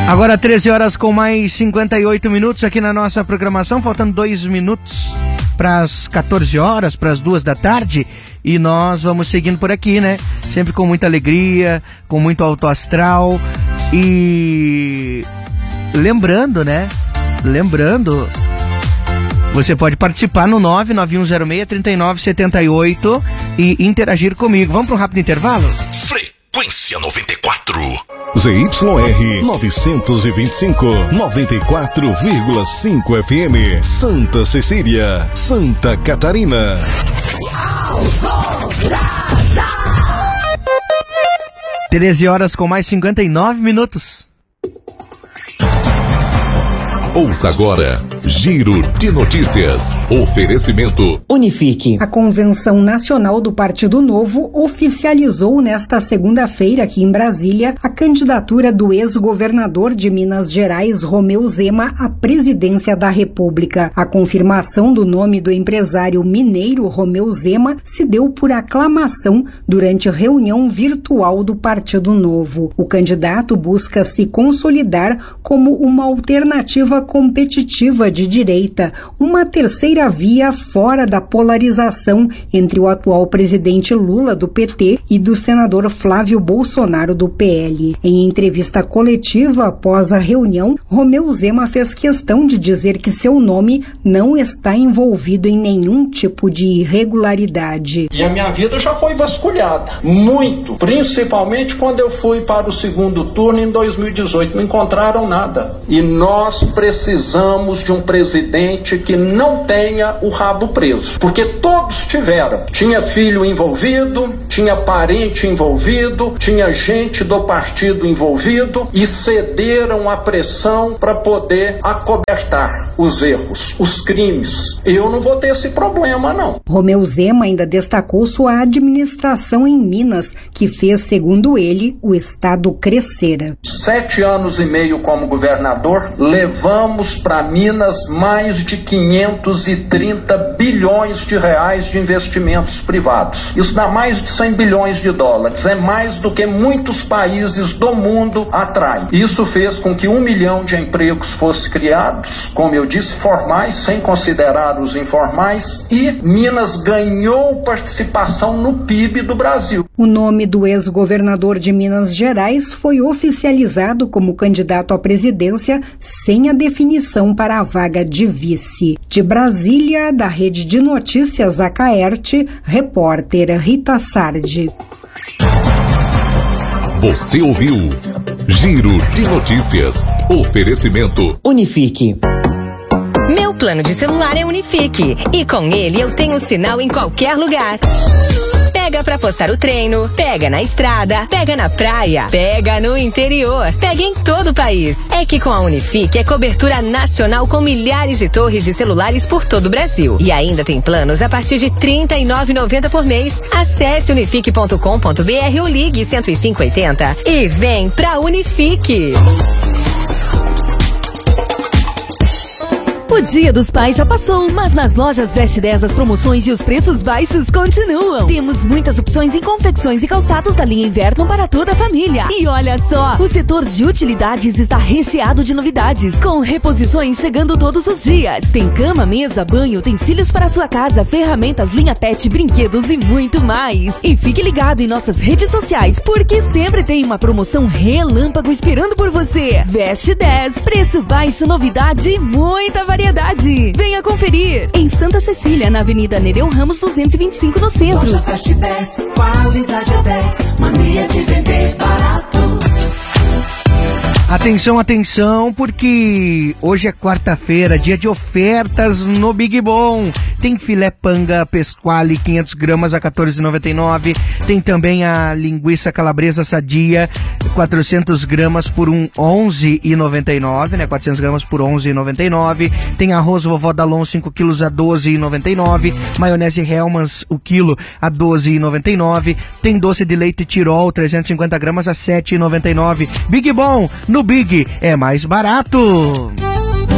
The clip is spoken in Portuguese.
Agora 13 horas com mais 58 minutos aqui na nossa programação, faltando 2 minutos para as 14 horas, para as 2 da tarde, e nós vamos seguindo por aqui, né? Sempre com muita alegria, com muito alto astral, e lembrando, né? Você pode participar no 99106-3978 e interagir comigo. Vamos para um rápido intervalo? Frequência 94. ZYR 925, 94,5 FM, Santa Cecília, Santa Catarina. 13 horas com mais 59 minutos. Ouça agora, Giro de Notícias. Oferecimento Unifique. A Convenção Nacional do Partido Novo oficializou nesta segunda-feira aqui em Brasília a candidatura do ex-governador de Minas Gerais, Romeu Zema, à presidência da República. A confirmação do nome do empresário mineiro Romeu Zema se deu por aclamação durante a reunião virtual do Partido Novo. O candidato busca se consolidar como uma alternativa competitiva de direita, uma terceira via fora da polarização entre o atual presidente Lula, do PT, e do senador Flávio Bolsonaro, do PL. Em entrevista coletiva após a reunião, Romeu Zema fez questão de dizer que seu nome não está envolvido em nenhum tipo de irregularidade. E a minha vida já foi vasculhada, muito, principalmente quando eu fui para o segundo turno em 2018, não encontraram nada. E nós precisamos de um presidente que não tenha o rabo preso, porque todos tiveram. Tinha filho envolvido, tinha parente envolvido, tinha gente do partido envolvido e cederam à pressão para poder acobertar os erros, os crimes. Eu não vou ter esse problema, não. Romeu Zema ainda destacou sua administração em Minas, que fez, segundo ele, o estado crescer. 7 anos e meio como governador, levamos para Minas mais de 530 bilhões de reais de investimentos privados. Isso dá mais de 100 bilhões de dólares. É mais do que muitos países do mundo atraem. Isso fez com que 1 milhão de empregos fossem criados, como eu disse, formais, sem considerar os informais, e Minas ganhou participação no PIB do Brasil. O nome do ex-governador de Minas Gerais foi oficializado como candidato à presidência sem a definição para a vaga de vice. De Brasília, da Rede de Notícias Acaerte, repórter Rita Sardi. Você ouviu Giro de Notícias. Oferecimento Unifique. Meu plano de celular é Unifique e com ele eu tenho sinal em qualquer lugar. Pega pra postar o treino, pega na estrada, pega na praia, pega no interior, pega em todo o país. É que com a Unifique é cobertura nacional com milhares de torres de celulares por todo o Brasil. E ainda tem planos a partir de R$ 39,90 por mês. Acesse unifique.com.br ou ligue 10580 e vem pra Unifique. O Dia dos Pais já passou, mas nas lojas Veste 10 as promoções e os preços baixos continuam. Temos muitas opções em confecções e calçados da linha Inverno para toda a família. E olha só, o setor de utilidades está recheado de novidades, com reposições chegando todos os dias. Tem cama, mesa, banho, utensílios para sua casa, ferramentas, linha pet, brinquedos e muito mais. E fique ligado em nossas redes sociais, porque sempre tem uma promoção relâmpago esperando por você. Veste 10, preço baixo, novidade e muita variedade. Venha conferir em Santa Cecília, na Avenida Nereu Ramos 225, no centro. Loja Veste 10, qualidade é 10, mania de vender barato. Atenção, atenção, porque hoje é quarta-feira, dia de ofertas no Big Bom. Tem filé panga Pesquale 500 gramas a R$ 14,99. Tem também a linguiça calabresa sadia 400 gramas por R$ 11,99, né? 400 gramas por R$ 11,99. Tem arroz vovó Dalon 5 quilos a R$ 12,99. Maionese Hellmann's o quilo a R$ 12,99. Tem doce de leite Tirol 350 gramas a R$ 7,99. Big Bom, no Big é mais barato.